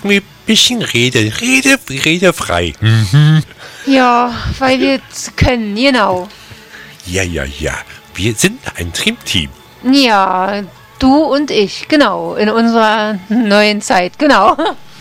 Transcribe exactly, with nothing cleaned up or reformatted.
sollten wir ein bisschen reden. Rede, rede frei. Mhm. Ja, weil wir es können, genau. Ja, ja, ja. Wir sind ein Trimteam. Ja, du und ich, genau. In unserer neuen Zeit, genau.